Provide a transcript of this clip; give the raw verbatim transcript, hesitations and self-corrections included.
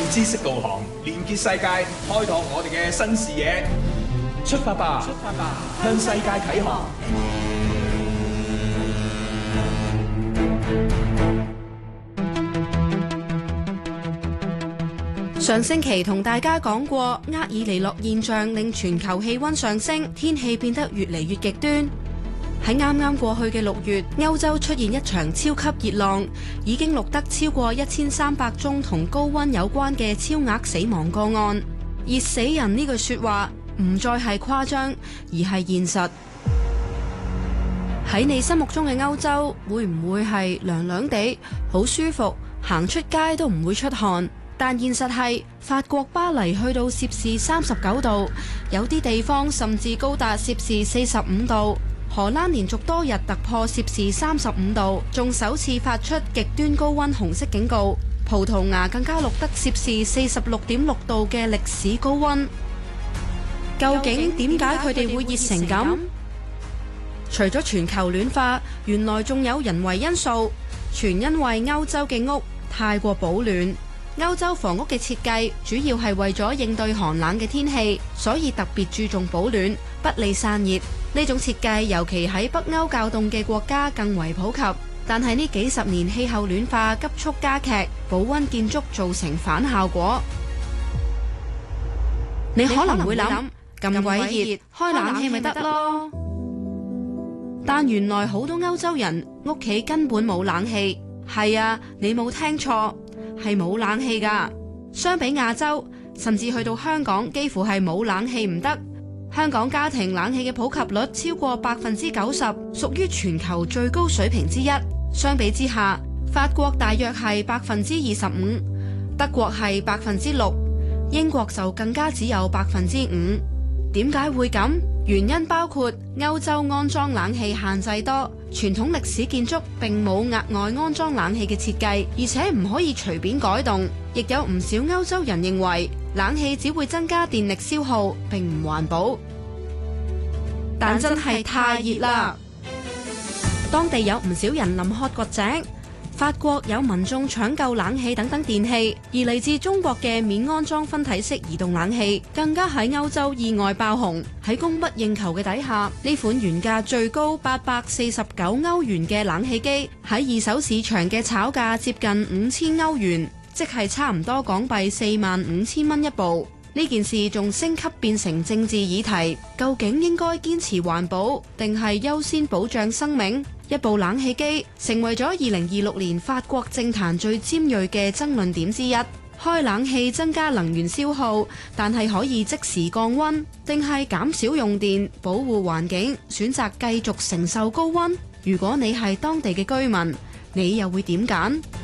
知識導航，連結世界，開拓我哋嘅新視野。出發吧，出發吧，向世界啟航。 上星期同大家講過，厄爾尼諾現象令全球氣溫上升，天氣變得越嚟越極端。喺啱啱過去嘅六月，歐洲出現一場超級熱浪，已經錄得超過一千三百宗同高溫有關嘅超額死亡個案。熱死人呢句說話唔再係誇張，而係現實。喺你心目中嘅歐洲，會唔會係涼涼地，好舒服，行出街都唔會出汗？但現實係，法國巴黎去到攝氏三十九度，有啲地方甚至高達攝氏四十五度。荷蘭連續多日突破攝氏三十五度，仲首次發出極端高溫紅色警告。葡萄牙更加錄得攝氏四十六點六度嘅歷史高溫。究竟點解佢哋會熱成咁？除咗全球暖化，原來仲有人為因素，全因為歐洲嘅屋太過保暖。歐洲房屋嘅設計主要係為咗應對寒冷嘅天氣，所以特別注重保暖，不利散熱。呢種設計尤其喺北歐較凍嘅國家更為普及。但係呢幾十年氣候暖化急速加劇，保溫建築造成反效果。你可能會諗，咁鬼熱，開冷氣咪得咯？但原來好多歐洲人屋企根本冇冷氣。係啊，你冇聽錯，係冇冷氣㗎。相比亞洲，甚至去到香港，幾乎係冇冷氣唔得。香港家庭冷氣嘅普及率超過百分之九十，屬於全球最高水平之一。相比之下，法國大約係百分之二十五，德國係百分之六，英國就更加只有百分之五。點解會咁？原因包括歐洲安裝冷氣限制多，傳統歷史建築並冇額外安裝冷氣嘅設計，而且唔可以隨便改動。亦有唔少歐洲人認為冷氣只會增加電力消耗，並唔環保。但真係太熱啦！當地有唔少人臨渴掘井。法國有民眾搶購冷氣等等電器，而嚟自中國嘅免安裝分體式移動冷氣更加喺歐洲意外爆紅。喺供不應求嘅底下，呢款原價最高八百四十九歐元嘅冷氣機喺二手市場嘅炒價接近五千歐元，即係差唔多港幣四萬五千蚊一部。呢件事仲升級變成政治議題，究竟應該堅持環保定係優先保障生命？一部冷氣機成為咗二零二六年法國政壇最尖銳嘅爭論點之一。開冷氣增加能源消耗，但係可以即時降溫，定係減少用電，保護環境，選擇繼續承受高溫？如果你係當地嘅居民，你又會點揀？